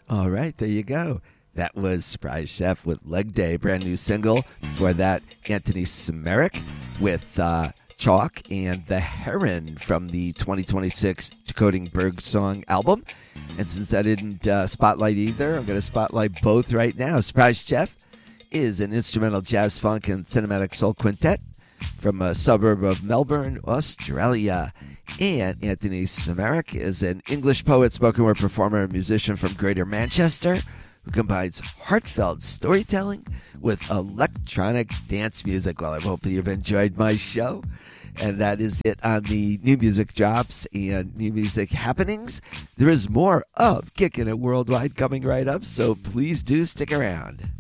All right, there you go. That was Surprise Chef with Leg Day, brand new single. Before that, Anthony Sumerick with Chalk and The Heron from the 2026 Decoding Birdsong album. And since I didn't spotlight either, I'm going to spotlight both right now. Surprise Chef is an instrumental jazz, funk, and cinematic soul quintet from a suburb of Melbourne, Australia. And Anthony Sumerick is an English poet, spoken word performer, and musician from Greater Manchester who combines heartfelt storytelling with electronic dance music. Well, I hope you've enjoyed my show. And that is it on the new music drops and new music happenings. There is more of Kicking It Worldwide coming right up, so please do stick around.